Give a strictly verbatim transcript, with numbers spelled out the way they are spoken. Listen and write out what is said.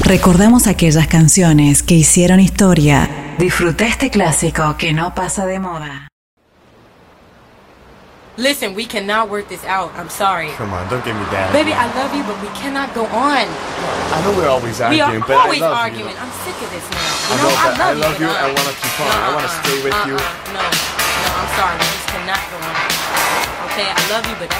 Recordamos aquellas canciones que hicieron historia. Disfruta este clásico que no pasa de moda. Listen, we cannot work this out. I'm sorry. Come on, don't give me that. Baby, I love you, but we cannot go on. I know we're always We arguing, are but always I love arguing. you. I'm sick of this now. I You know, know, I but love, I love you. you. I want to keep on. I want to stay with uh-uh, you. No, no, I'm sorry. We just cannot go on. Okay, I love you, but that's